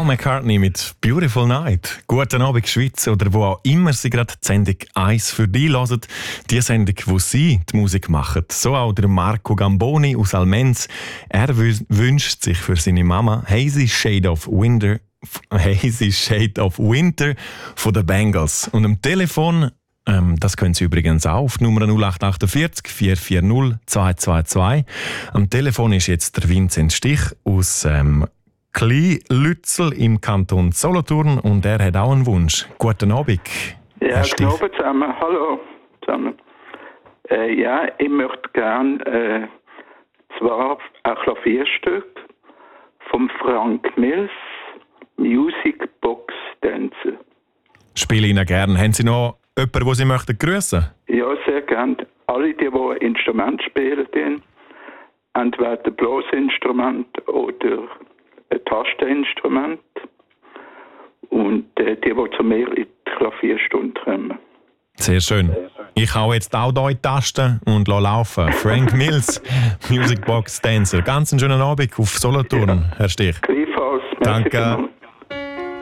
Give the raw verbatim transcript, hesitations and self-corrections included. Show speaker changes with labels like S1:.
S1: Paul McCartney mit «Beautiful Night». Guten Abend, Schweiz, oder wo auch immer Sie gerade die Sendung eins für dich hören. Die Sendung, wo Sie die Musik machen. So auch der Marco Gamboni aus Almenz. Er wü- wünscht sich für seine Mama «Hazy Shade of Winter», «Hazy Shade of Winter» von den Bengals. Und am Telefon, ähm, das können Sie übrigens auch auf Nummer null acht acht vier vier vier null zwei zwei zwei. Am Telefon ist jetzt der Vincent Stich aus ähm, Klein-Lützel im Kanton Solothurn und er hat auch einen Wunsch. Guten Abend.
S2: Ja, guten Abend zusammen. Hallo zusammen. Äh, ja, ich möchte gerne äh, zwar ein Klavierstück von Frank Mills, Music Box Dancer.
S1: Spiele Ihnen gerne. Haben Sie noch jemanden, den Sie möchten grüßen?
S2: Ja, sehr gerne. Alle, die, die ein Instrument spielen, den, entweder ein Blasinstrument oder ein Tasteninstrument. Und äh, die, die zu mir in die Klavierstunde kommen.
S1: Sehr schön. Ich hau jetzt auch hier in die Tasten und lasse laufen. Frank Mills, Music Box Dancer. Ganz einen schönen Abend auf Solothurn, ja. Herr Stich.
S2: Gleichfalls.
S1: Danke.